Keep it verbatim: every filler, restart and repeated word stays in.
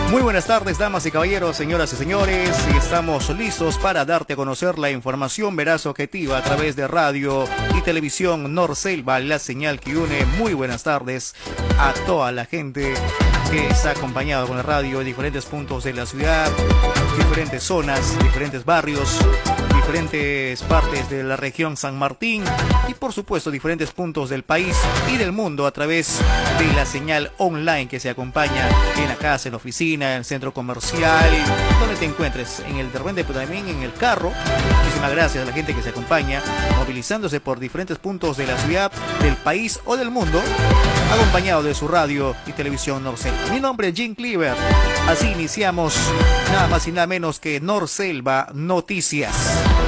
Muy buenas tardes, damas y caballeros, señoras y señores. Estamos listos para darte a conocer la información veraz objetiva a través de radio y televisión Norselva, la señal que une. Muy buenas tardes a toda la gente que está acompañado con la radio en diferentes puntos de la ciudad, diferentes zonas, diferentes barrios, diferentes partes de la región San Martín y por supuesto diferentes puntos del país y del mundo a través de la señal online que se acompaña en la casa, en la oficina, en el centro comercial, donde te encuentres, en el de repente, pero también en el carro. Muchísimas gracias a la gente que se acompaña, movilizándose por diferentes puntos de la ciudad, del país o del mundo, acompañado de su radio y televisión Norselva. Mi nombre es Jim Cleaver. Así iniciamos nada más y nada menos que Norselva Noticias.